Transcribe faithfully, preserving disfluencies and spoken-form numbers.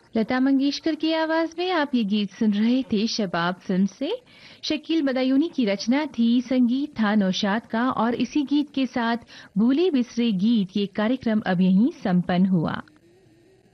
लता मंगेशकर की आवाज में आप ये गीत सुन रहे थे शबाब फिल्म से। शकील बदायूनी की रचना थी, संगीत था नौशाद का। और इसी गीत के साथ भूले बिसरे गीत ये कार्यक्रम अब यहीं संपन्न हुआ।